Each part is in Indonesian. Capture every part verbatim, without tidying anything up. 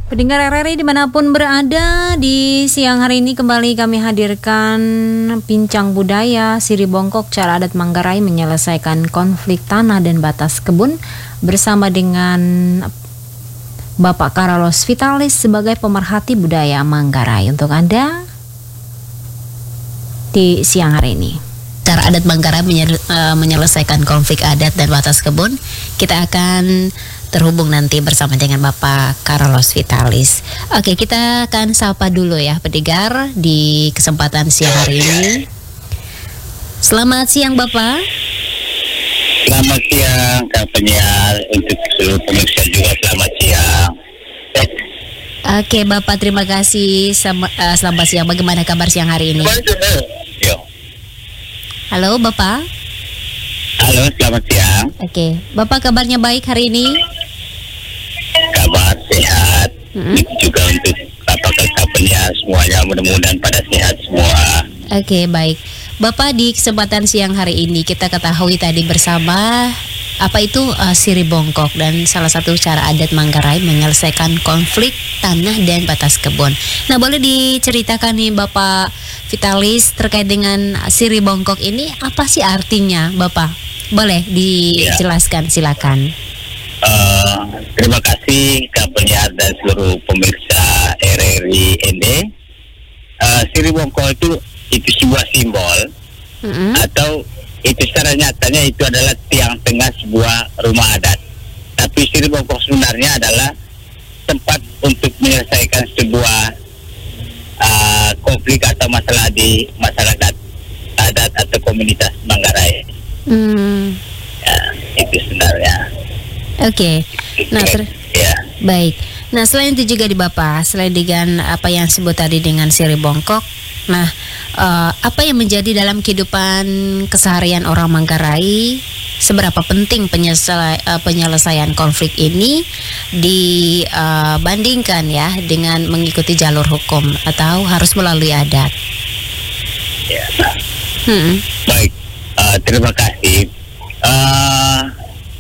Pendengar R R I dimanapun berada, di siang hari ini kembali kami hadirkan Bincang Budaya Siri Bongkok, cara adat Manggarai menyelesaikan konflik tanah dan batas kebun, bersama dengan Bapak Carlos Vitalis sebagai pemerhati budaya Manggarai untuk Anda di siang hari ini. Cara adat Manggarai menyelesaikan konflik adat dan batas kebun, kita akan terhubung nanti bersama dengan Bapak Carlos Vitalis. Oke, kita akan sapa dulu ya pendengar di kesempatan siang hari ini. Selamat siang Bapak. Selamat siang Kak Penyiar, untuk seluruh pemirsa juga selamat siang. Oke Bapak, terima kasih. Selamat, uh, selamat siang. Bagaimana kabar siang hari ini? Yo. Halo Bapak. Halo, selamat siang. Oke, Bapak kabarnya baik hari ini? Kabar sehat. Mm-hmm. Itu juga untuk apakah Kak Penyiar semuanya, mudah-mudahan pada sehat semua. Oke, baik. Bapak, di kesempatan siang hari ini kita ketahui tadi bersama apa itu uh, Siri Bongkok dan salah satu cara adat Manggarai menyelesaikan konflik tanah dan batas kebun. Nah, boleh diceritakan nih Bapak Vitalis terkait dengan Siri Bongkok ini, apa sih artinya Bapak? Boleh dijelaskan, ya. Silakan. Uh, terima kasih Kak Penyiar dan seluruh pemirsa R R I N D. Uh, Siri Bongkok itu itu sebuah simbol, mm-hmm. atau itu secara nyatanya itu adalah tiang tengah sebuah rumah adat. Tapi Siri Bongkok sebenarnya adalah tempat untuk menyelesaikan sebuah uh, konflik atau masalah di masyarakat adat atau komunitas Manggarai. Mm. Ya, itu sebenarnya. Oke, okay. Nah ter- ya. Baik. Nah, selain itu juga di Bapak, selain dengan apa yang disebut tadi dengan Siri Bongkok, nah uh, apa yang menjadi dalam kehidupan keseharian orang Manggarai, seberapa penting penyelesai, uh, penyelesaian konflik ini dibandingkan uh, ya dengan mengikuti jalur hukum atau harus melalui adat? Ya. Hmm. Baik, uh, terima kasih. Uh,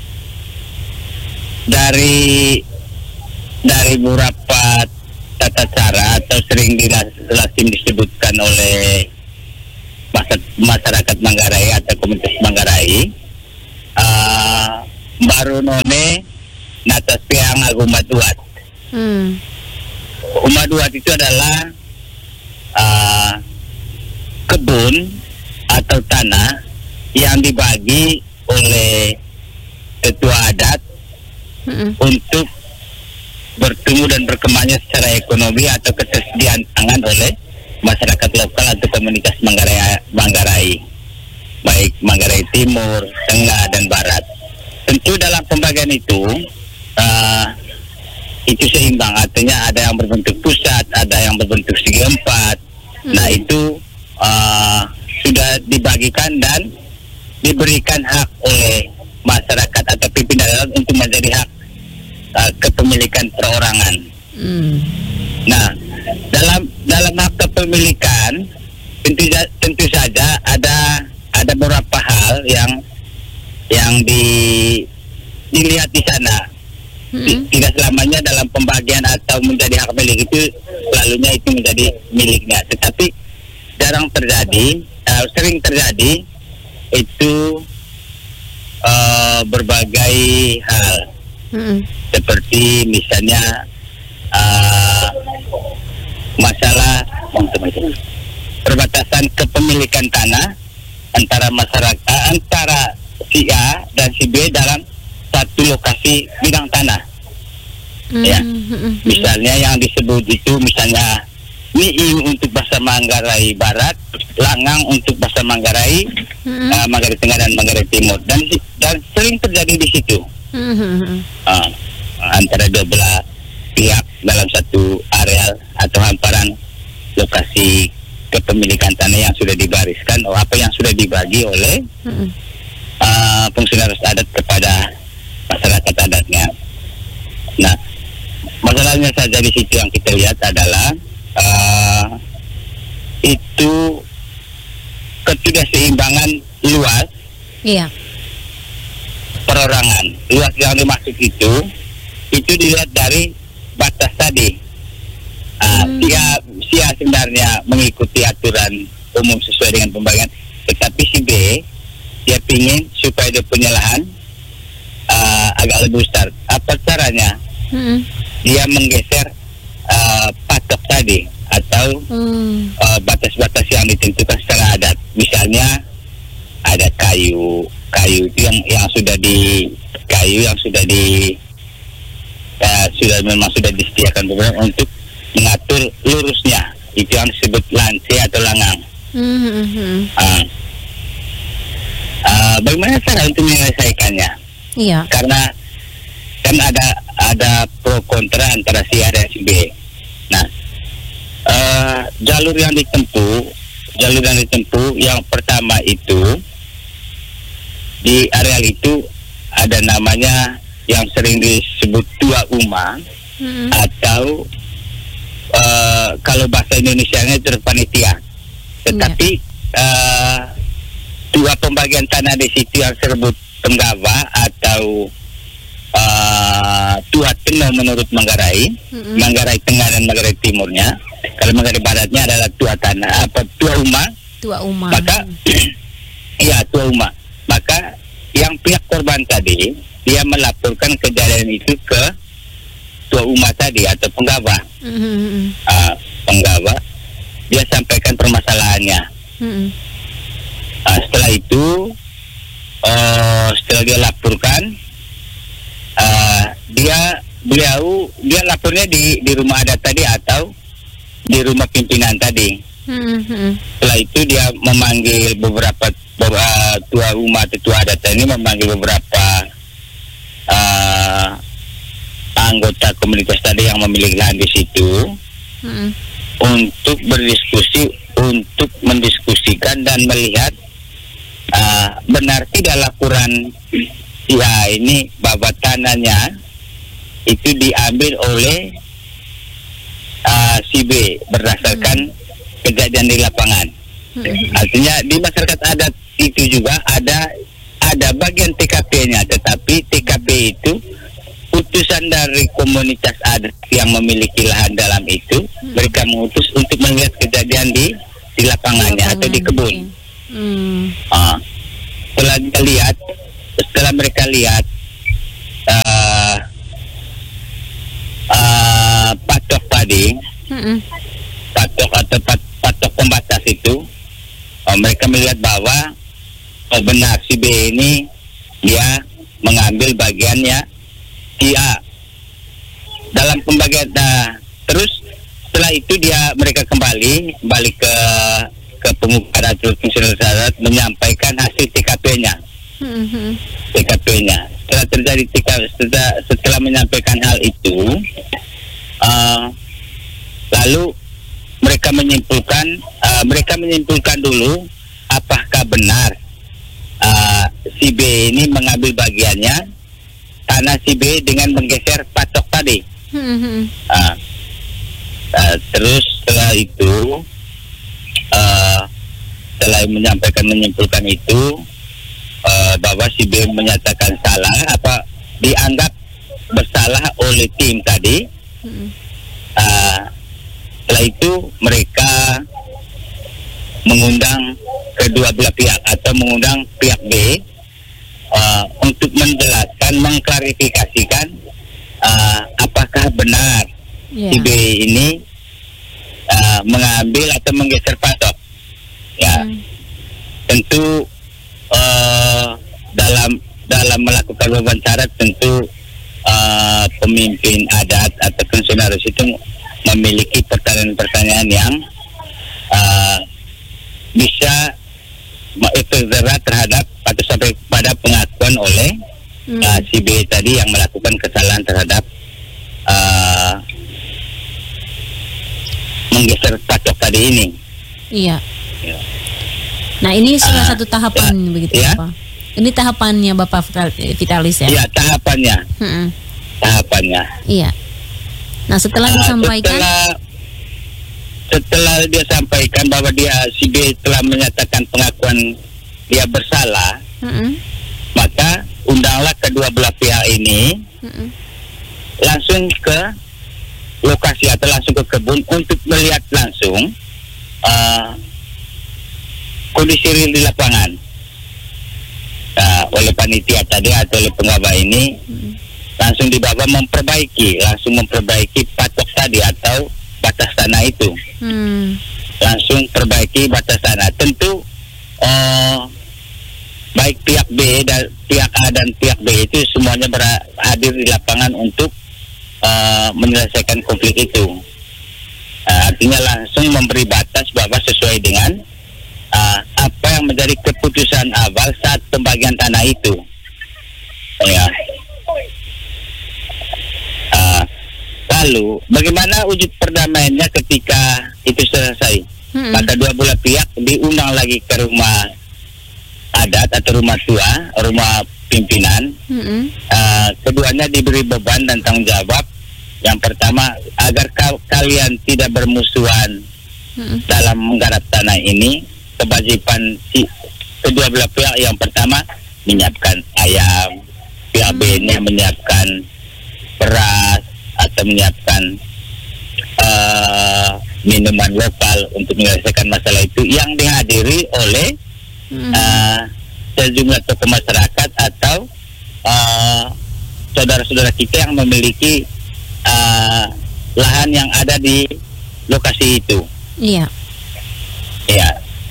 dari dari beberapa tata cara atau sering lazim disebutkan oleh masyarakat Manggarai atau komunitas Manggarai, uh, baru none natas piang agumaduat. Hmm. Umaduat itu adalah uh, kebun atau tanah yang dibagi oleh ketua adat, mm-hmm. untuk bertumbuh dan berkembangnya secara ekonomi atau ketersediaan pangan oleh masyarakat lokal atau komunitas Manggarai, Manggarai baik Manggarai Timur, Tengah, dan Barat. Tentu dalam pembagian itu uh, itu seimbang, artinya ada yang berbentuk pusat, ada yang berbentuk segi empat. Mm-hmm. Nah itu uh, sudah dibagikan dan diberikan hak oleh masyarakat atau pimpinan adat untuk menjadi hak uh, kepemilikan perorangan. Hmm. Nah, dalam dalam hak kepemilikan tentu tentu saja ada ada beberapa hal yang yang di, dilihat di sana. Hmm. Tidak selamanya dalam pembagian atau menjadi hak milik itu selalunya itu menjadi miliknya, tetapi jarang terjadi, uh, sering terjadi itu uh, berbagai hal, mm-hmm. seperti misalnya uh, masalah perbatasan kepemilikan tanah antara masyarakat antara si A dan si B dalam satu lokasi bidang tanah, mm-hmm. ya, misalnya yang disebut itu misalnya Niing untuk bahasa Manggarai Barat, Langang untuk bahasa Manggarai, mm-hmm. uh, Manggarai Tengah dan Manggarai Timur, dan dan sering terjadi di situ, mm-hmm. uh, antara dua belah pihak dalam satu areal atau hamparan lokasi kepemilikan tanah yang sudah dibariskan atau apa yang sudah dibagi oleh mm-hmm. uh, fungsionaris adat kepada masyarakat adatnya. Nah, masalahnya saja di situ yang kita lihat adalah Uh, itu ketidakseimbangan luas, iya. perorangan. Luas yang dimaksud itu itu dilihat dari batas tadi. Uh, Hmm. dia, dia sebenarnya mengikuti aturan umum sesuai dengan pembagian, tetapi si B dia pingin supaya dia punya lahan uh, agak lebih besar. Apa caranya? Mm-mm. Dia menggeser uh, patok tadi atau Hmm. uh, batas-batas yang ditentukan secara adat. Misalnya ada kayu, kayu itu yang yang sudah di kayu yang sudah di uh, sudah memang sudah disediakan beberapa untuk mengatur lurusnya, itu yang disebut lance atau langang. Hmm. Uh, uh, bagaimana cara untuk menyelesaikannya? Iya. Karena kan ada ada pro kontra antara si A dan si B. Nah, uh, jalur yang ditempuh, jalur yang ditempuh yang pertama itu di areal itu ada namanya yang sering disebut dua uma Mm-mm. atau uh, kalau bahasa Indonesianya itu panitia. Tetapi uh, dua pembagian tanah di situ yang disebut Tenggawa atau uh, Tua Tengah menurut Manggarai, Mm-mm. Manggarai Tengah dan Manggarai Timurnya. Kalau Manggarai Baratnya adalah Tua Tanah apa Tua Uma, Tua Uma. maka iya Tua Uma. Maka yang pihak korban tadi dia melaporkan kejadian itu ke Tua Uma tadi atau penggawa. Mm-mm. Uh, penggawa dia sampaikan permasalahannya. Mm-mm. Uh, setelah itu uh, setelah dia laporkan uh, dia beliau dia lapornya di di rumah adat tadi atau di rumah pimpinan tadi. Mm-mm. Setelah itu dia memanggil beberapa beberapa tua rumah atau tua adat ini memanggil beberapa uh, anggota komunitas tadi yang memiliki lahan di situ Mm-mm. untuk berdiskusi, untuk mendiskusikan dan melihat uh, benar tidak laporan si A ini bahwa tanahnya itu diambil oleh uh, si B berdasarkan kejadian di lapangan. Mm-mm. Artinya di masyarakat adat itu juga ada ada bagian T K P-nya, tetapi T K P itu utusan dari komunitas adat yang memiliki lahan dalam itu, mereka mengutus untuk melihat kejadian di di lapangannya atau di kebun. Oke. Hmm. Ah, setelah dia lihat, setelah mereka lihat uh, uh, patok tadi, Mm-mm. patok atau pat, patok pembatas itu, oh, mereka melihat bahwa oh benar si B ini dia mengambil bagiannya si A dalam pembagian. Nah, terus setelah itu dia mereka kembali kembali ke ke pemuka atau fungsionaris adat menyampaikan hasil T K P-nya. Mm-mm. T K P-nya setelah terjadi T K P, setelah, setelah menyampaikan hal itu, uh, lalu mereka menyimpulkan uh, mereka menyimpulkan dulu apakah benar uh, si B ini mengambil bagiannya tanah si B dengan menggeser patok tadi. Mm-mm. Uh, uh, terus setelah itu uh, setelah menyampaikan menyimpulkan itu uh, bahwa si B menyatakan salah apa dianggap bersalah oleh tim tadi. Mm-mm. Uh, setelah itu mereka mengundang kedua belah pihak atau mengundang pihak B uh, untuk menjelaskan, mengklarifikasikan uh, apakah benar Yeah. si B ini uh, mengambil atau menggeser patok. Ya, Mm. tentu uh, dalam dalam melakukan wawancara tentu uh, pemimpin adat atau fungsionaris itu memiliki pertanyaan-pertanyaan yang uh, bisa efek jerat terhadap atau sampai pada pengakuan oleh Mm. uh, si B tadi yang melakukan kesalahan terhadap uh, menggeser patok tadi ini. Iya. Ya. Nah, ini salah Ah, satu tahapan ya, begitu ya. Bapak. Ini tahapannya Bapak Vitalis ya? Ya, tahapannya, Mm-mm. tahapannya. Iya. Nah, setelah Ah, disampaikan, setelah setelah dia sampaikan bahwa dia si B telah menyatakan pengakuan dia bersalah, Mm-mm. maka undanglah kedua belah pihak ini Mm-mm. langsung ke lokasi atau langsung ke kebun untuk melihat langsung uh, kondisi real di lapangan. Uh, oleh panitia tadi atau oleh penggawa ini hmm. langsung dibawa memperbaiki, langsung memperbaiki patok tadi atau batas tanah itu. Hmm. Langsung perbaiki batas tanah. Tentu uh, baik pihak B dan pihak A dan pihak B itu semuanya berhadir di lapangan untuk uh, menyelesaikan konflik itu. Uh, artinya langsung memberi batas bahwa sesuai dengan uh, apa yang menjadi keputusan awal saat pembagian tanah itu. Ya. Uh, lalu bagaimana wujud perdamaiannya ketika itu selesai? Hmm. Maka dua belah pihak diundang lagi ke rumah adat atau rumah tua, rumah pimpinan. Hmm. Uh, keduanya diberi beban dan tanggung jawab. Yang pertama, agar ka- kalian tidak bermusuhan hmm. dalam menggarap tanah ini, kewajiban si kedua belah pihak yang pertama menyiapkan ayam, pihak hmm. B-nya menyiapkan beras atau menyiapkan uh, minuman lokal untuk menyelesaikan masalah itu, yang dihadiri oleh hmm. uh, sejumlah tokoh masyarakat atau uh, saudara-saudara kita yang memiliki uh, lahan yang ada di lokasi itu. Iya. Iya.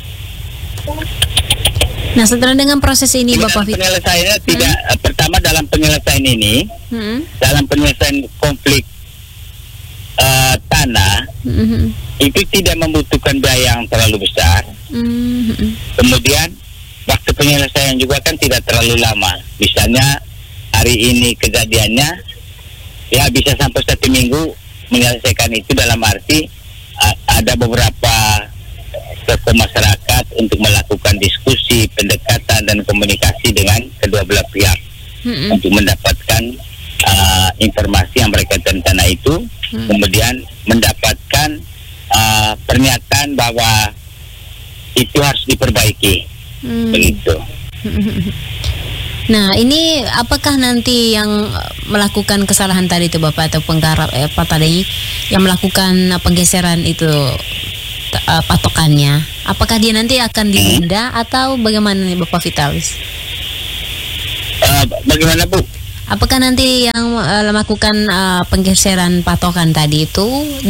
Nah, setelah dengan proses ini, Bapak Fit, penyelesaiannya hmm. tidak uh, pertama dalam penyelesaian ini, hmm. dalam penyelesaian konflik uh, tanah hmm. itu tidak membutuhkan biaya yang terlalu besar. Hmm. Kemudian waktu penyelesaian juga kan tidak terlalu lama. Misalnya hari ini kejadiannya ya bisa sampai satu minggu menyelesaikan itu, dalam arti uh, ada beberapa tokoh masyarakat untuk melakukan diskusi, pendekatan dan komunikasi dengan kedua belah pihak mm-hmm. untuk mendapatkan uh, informasi yang berkaitan tanah itu, mm-hmm. kemudian mendapatkan uh, pernyataan bahwa itu harus diperbaiki, mm-hmm. begitu. Nah, ini apakah nanti yang melakukan kesalahan tadi itu Bapak atau penggarap eh, apa tadi yang melakukan penggeseran itu uh, patokannya, apakah dia nanti akan didenda hmm. atau bagaimana nih Bapak Vitalis? Uh, bagaimana Bu? Apakah nanti yang uh, melakukan uh, penggeseran patokan tadi itu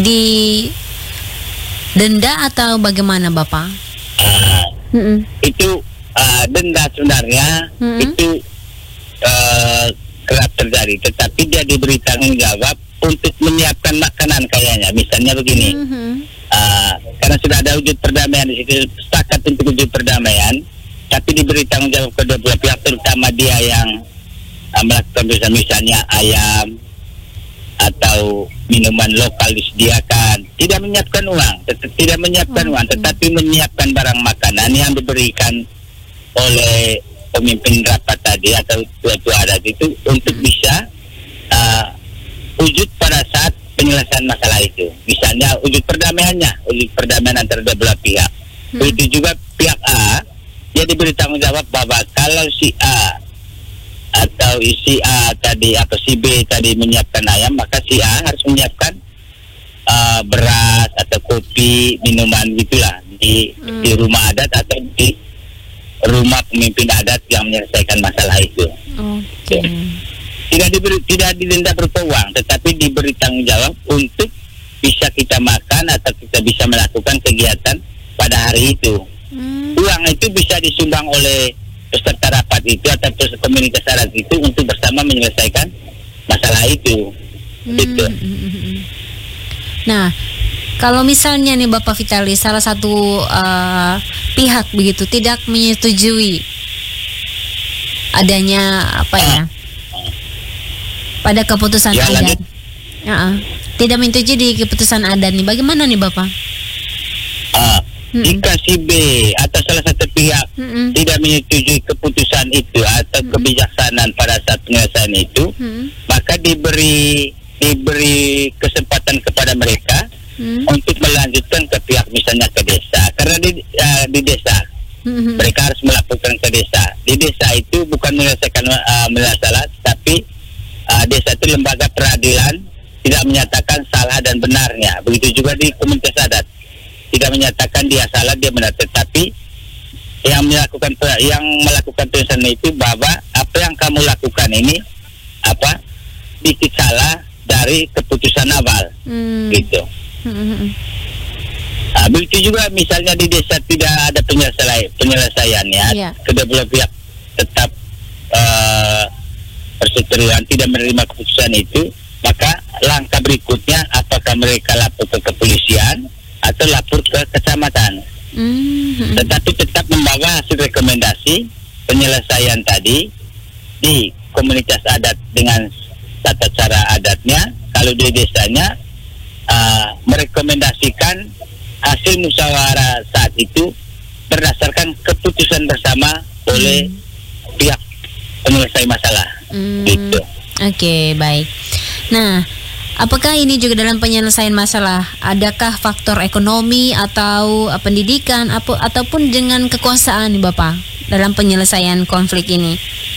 didenda atau bagaimana Bapak? Uh, mm-mm. Itu uh, denda sebenarnya mm-hmm. itu uh, kerap terjadi, tetapi dia diberi tanggung jawab untuk menyiapkan makanan kayaknya. Misalnya begini, mm-hmm. uh, karena sudah ada wujud perdamaian di situ, sepakat untuk wujud perdamaian, tapi diberi tanggung jawab kedua belah pihak, terutama dia yang uh, melakukan dosa, misalnya ayam atau minuman lokal disediakan, tidak menyiapkan uang, tet- tidak menyiapkan uang, tetapi menyiapkan barang makanan yang diberikan oleh pemimpin rapat tadi atau tua-tua adat itu untuk bisa uh, wujud pada saat penyelesaian masalah itu. Misalnya wujud perdamaiannya, wujud perdamaian antara dua belah pihak. Hmm. Begitu juga pihak A, dia diberi tanggung jawab bahwa kalau si A atau si A tadi atau si B tadi menyiapkan ayam, maka si A harus menyiapkan uh, beras atau kopi, minuman gitulah di, hmm. di rumah adat atau di rumah pemimpin adat yang menyelesaikan masalah itu. Okay. Tidak diberi, tidak didenda berupa uang, tetapi diberi tanggung jawab untuk bisa kita makan atau kita bisa melakukan kegiatan pada hari itu. Hmm. Uang itu bisa disumbang oleh peserta rapat itu atau peserta komunitas adat itu untuk bersama menyelesaikan masalah itu. Hmm. Gitu. Nah, kalau misalnya nih Bapak Vitalis, salah satu uh, pihak begitu tidak menyetujui adanya apa ya pada keputusan ya, adat, uh-uh. tidak menyetujui di keputusan adat nih, bagaimana nih Bapak? Uh, jika si B atau salah satu pihak Mm-mm. tidak menyetujui keputusan itu atau Mm-mm. kebijaksanaan pada saat penyelesaian itu, Mm-mm. maka diberi diberi kesempatan kepada mereka Hmm. untuk melanjutkan ke pihak misalnya ke desa, karena di, uh, di desa hmm. mereka harus melakukan ke desa. Di desa itu bukan menyelesaikan uh, masalah, tapi uh, desa itu lembaga peradilan tidak menyatakan salah dan benarnya. Begitu juga di komunitas adat, tidak menyatakan dia salah dia benar, tetapi yang melakukan yang melakukan tulisan itu bahwa apa yang kamu lakukan ini apa dikit salah dari keputusan awal, Hmm. gitu. Hmm. Nah, begitu juga misalnya di desa tidak ada penyelesaian penyelesaiannya, Iya. kedua belah pihak tetap uh, perseteruan tidak menerima keputusan itu, maka langkah berikutnya apakah mereka lapor ke kepolisian atau lapor ke kecamatan. Hmm. Tetapi tetap membawa hasil rekomendasi penyelesaian tadi di komunitas adat dengan tata cara adatnya. Kalau di desanya uh, merekomendasikan hasil musyawarah saat itu berdasarkan keputusan bersama oleh pihak penyelesai masalah. Hmm. Gitu. Oke, baik. Nah, apakah ini juga dalam penyelesaian masalah? Adakah faktor ekonomi atau uh, pendidikan apa, ataupun dengan kekuasaan nih Bapak dalam penyelesaian konflik ini?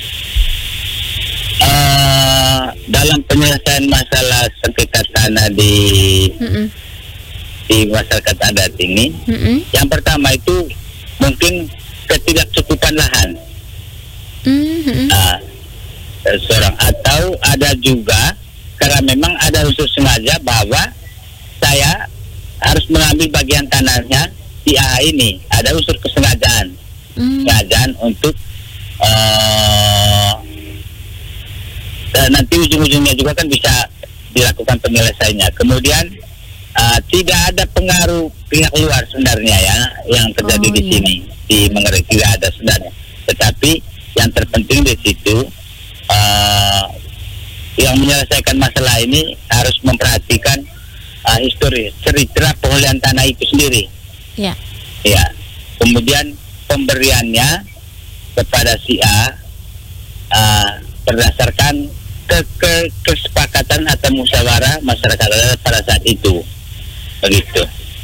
Uh, dalam penyelesaian masalah sengketa tanah di Mm-mm. di masyarakat adat ini, Mm-mm. yang pertama itu mungkin ketidakcukupan lahan. Mm-mm. Nah, seorang atau ada juga karena memang ada unsur sengaja bahwa saya harus mengambil bagian tanahnya si A ini, ada unsur kesengajaan, Mm. kesengajaan untuk uh, dan nanti ujung-ujungnya juga kan bisa dilakukan penyelesaiannya. Kemudian uh, tidak ada pengaruh pihak luar sebenarnya ya yang terjadi Oh, di iya. sini di Manggarai, tidak ada sebenarnya. Tetapi yang terpenting di situ uh, yang menyelesaikan masalah ini harus memperhatikan uh, histori cerita perolehan tanah itu sendiri. Ya. Ya. Kemudian pemberiannya kepada si A uh, berdasarkan ke, ke kesepakatan atau musyawarah masyarakat adat pada saat itu. Begitu.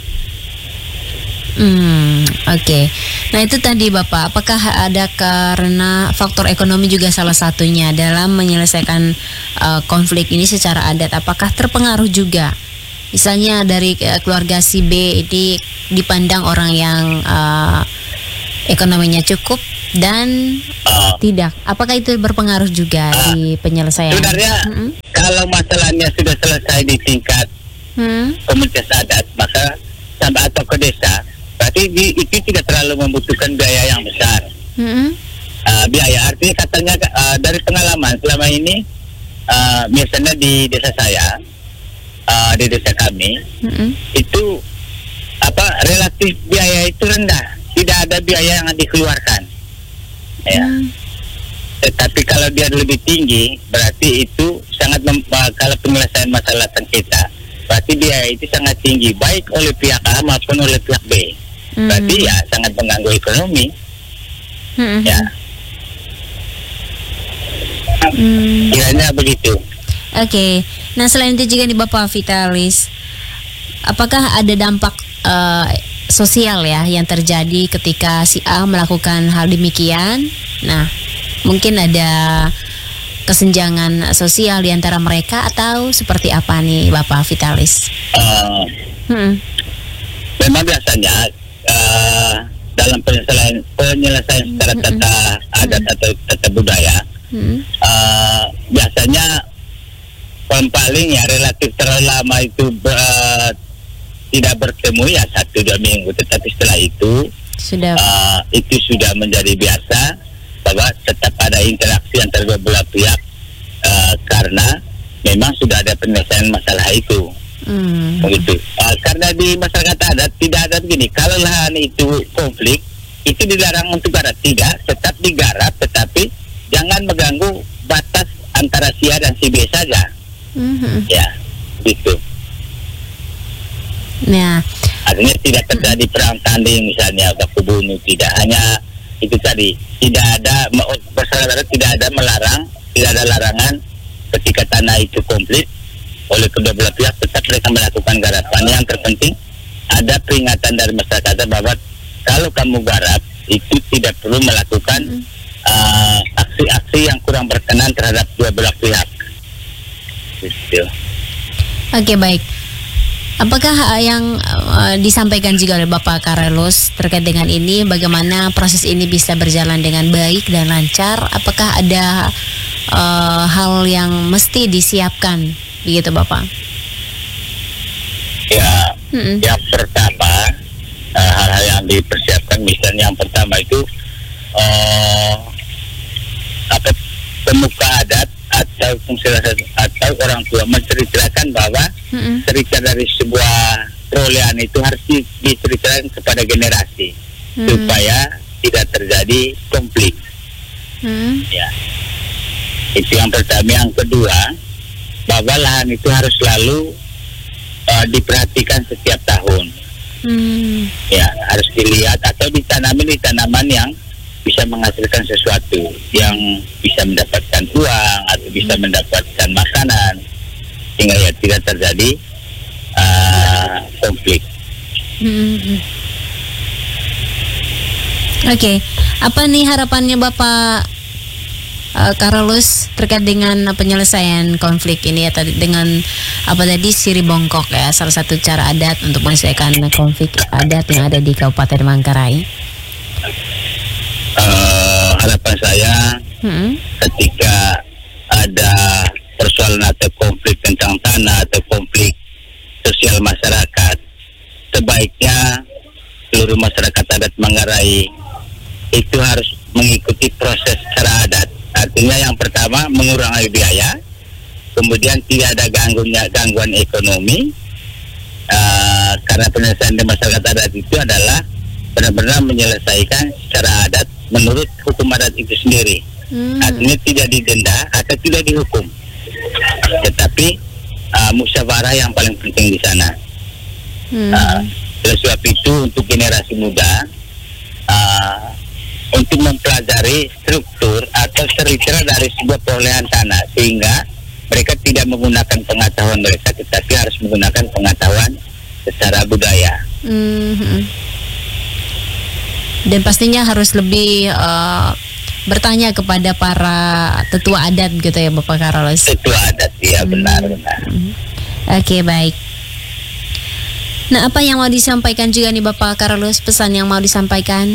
Hmm, oke. Nah itu tadi Bapak, apakah ada karena faktor ekonomi juga salah satunya dalam menyelesaikan uh, konflik ini secara adat? Apakah terpengaruh juga? Misalnya dari uh, keluarga si B ini dipandang orang yang uh, ekonominya cukup dan Uh, tidak. Apakah itu berpengaruh juga uh, di penyelesaian? sebenarnya Mm-mm. kalau masalahnya sudah selesai di tingkat Hmm? komunitas adat, maka sampai atau ke desa, berarti di, itu tidak terlalu membutuhkan biaya yang besar. Mm-mm. Uh, biaya artinya katanya uh, dari pengalaman selama ini uh, biasanya di desa saya, uh, di desa kami Mm-mm. itu apa relatif biaya itu rendah, tidak ada biaya yang dikeluarkan. Ya. Hmm. Tetapi kalau dia lebih tinggi, berarti itu sangat mem- uh, kalau penyelesaian masalah sengketa, berarti biaya itu sangat tinggi baik oleh pihak A maupun oleh pihak B. Hmm. Berarti ya sangat mengganggu ekonomi. Mm-mm. Ya, Hmm. kiranya begitu. Oke, nah selain itu juga nih Bapak Vitalis, apakah ada dampak eh, sosial ya yang terjadi ketika si A melakukan hal demikian? Nah, mungkin ada kesenjangan sosial di antara mereka atau seperti apa nih Bapak Vitalis? Uh, Hmm. memang biasanya uh, dalam penyelesaian penyelesaian secara tata adat atau tata budaya, Hmm. uh, biasanya paling paling ya relatif terlalu lama itu uh, tidak bertemu ya satu dua minggu, tetapi setelah itu Sudah. uh, itu sudah menjadi biasa bahwa tetap ada interaksi antara dua belah pihak uh, karena memang sudah ada penyelesaian masalah itu. Hmm. Begitu. Uh, karena di masyarakat adat tidak ada begini. Kalau lahan itu konflik, itu dilarang untuk garap, tidak, tetap digarap, tetapi jangan mengganggu batas antara si A dan si B saja. Mhm. Ya, gitu. Nah, Artinya tidak terjadi perang tanding misalnya baku bunuh, tidak, hanya itu tadi, tidak ada masyarakat adat tidak ada melarang, tidak ada larangan ketika tanah itu komplit oleh kedua belah pihak tetap mereka melakukan garapan. Yang terpenting ada peringatan dari masyarakat adat bahwa kalau kamu garap itu tidak perlu melakukan uh, aksi-aksi yang kurang berkenan terhadap dua belah pihak. Gitu. Oke, baik. Apakah uh, yang uh, disampaikan juga oleh Bapak Carlos terkait dengan ini, bagaimana proses ini bisa berjalan dengan baik dan lancar? Apakah ada uh, hal yang mesti disiapkan, begitu Bapak? Ya, Mm-mm. yang pertama uh, hal-hal yang dipersiapkan, misalnya yang pertama itu uh, apa pemuka adat atau fungsi atau orang tua menceritakan bahwa Mm-mm. cerita dari sebuah perolehan itu harus di- diceritakan kepada generasi Mm. supaya tidak terjadi konflik. Mm. Ya, itu yang pertama. Yang kedua, bahwa lahan itu harus selalu uh, diperhatikan setiap tahun. Mm. Ya, harus dilihat atau ditanami di tanaman yang bisa menghasilkan sesuatu, yang bisa mendapatkan uang atau bisa mendapatkan makanan, sehingga ya tidak terjadi uh, konflik. Mm. Oke, apa nih harapannya Bapak uh, Carlos terkait dengan penyelesaian konflik ini ya, tadi dengan apa tadi siri bongkok ya, salah satu cara adat untuk menyelesaikan konflik adat yang ada di Kabupaten Manggarai. Uh, harapan saya Hmm. ketika ada persoalan atau konflik tentang tanah atau konflik sosial masyarakat, sebaiknya seluruh masyarakat adat Manggarai itu harus mengikuti proses secara adat. Artinya yang pertama mengurangi biaya, kemudian tidak ada gangguannya gangguan ekonomi, uh, karena penyelesaian di masyarakat adat itu adalah benar-benar menyelesaikan secara adat menurut hukum adat itu sendiri. Hmm. Artinya tidak didenda atau tidak dihukum, tetapi uh, musyawarah yang paling penting di sana. Hmm. Uh, oleh sebab itu untuk generasi muda uh, untuk mempelajari struktur atau cerita dari sebuah perolehan tanah, sehingga mereka tidak menggunakan pengetahuan mereka, tetapi harus menggunakan pengetahuan secara budaya. Hmm. Dan pastinya harus lebih uh, bertanya kepada para tetua adat gitu ya Bapak Carlos. Tetua adat, ya, benar-benar. Oke, baik. Nah, apa yang mau disampaikan juga nih Bapak Carlos, pesan yang mau disampaikan?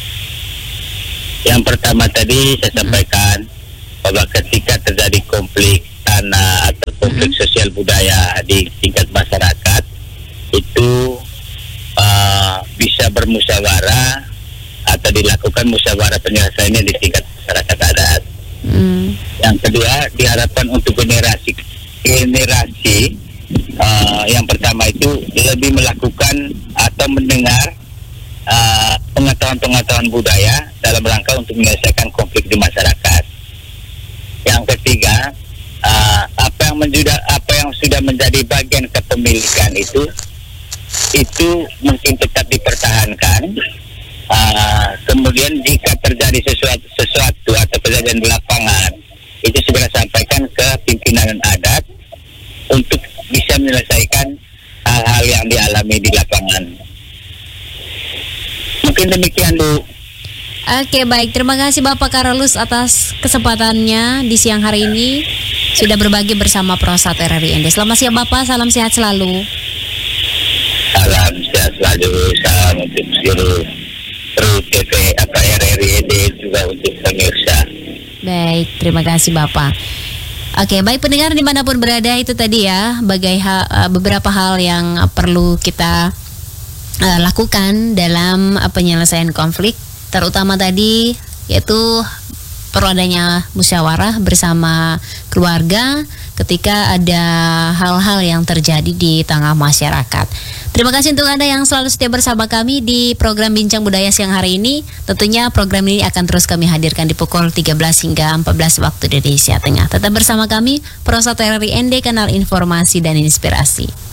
Yang pertama tadi saya sampaikan bahwa ketika terjadi konflik tanah atau konflik sosial budaya di tingkat masyarakat, itu uh, bisa bermusyawarah atau dilakukan musyawarah penyelesaiannya di tingkat masyarakat adat. Hmm. Yang kedua, diharapkan untuk generasi generasi uh, yang pertama itu lebih melakukan atau mendengar uh, pengetahuan-pengetahuan budaya dalam rangka untuk menyelesaikan konflik di masyarakat. Yang ketiga, uh, apa yang menjuda, apa yang sudah menjadi bagian kepemilikan itu itu mungkin tetap dipertahankan. Uh, kemudian jika terjadi sesuatu, sesuatu atau kejadian di lapangan, itu segera sampaikan ke pimpinan adat untuk bisa menyelesaikan hal-hal yang dialami di lapangan. Mungkin demikian, Bu. Oke, baik. Terima kasih Bapak Carlos atas kesempatannya di siang hari ini sudah berbagi bersama Prosat R R I N D. Selamat siang Bapak, salam sehat selalu. Salam sehat selalu, salam untuk seluruh kru T V apa R R I N D juga untuk pemirsa. Baik, terima kasih Bapak. Oke, baik pendengar dimanapun berada, itu tadi ya bagai ha, beberapa hal yang perlu kita uh, lakukan dalam uh, penyelesaian konflik, terutama tadi yaitu perlu adanya musyawarah bersama keluarga ketika ada hal-hal yang terjadi di tengah masyarakat. Terima kasih untuk Anda yang selalu setia bersama kami di program Bincang Budaya siang hari ini. Tentunya program ini akan terus kami hadirkan di pukul tiga belas hingga empat belas waktu Indonesia Tengah. Tetap bersama kami, Prosat R R I N D, kanal informasi dan inspirasi.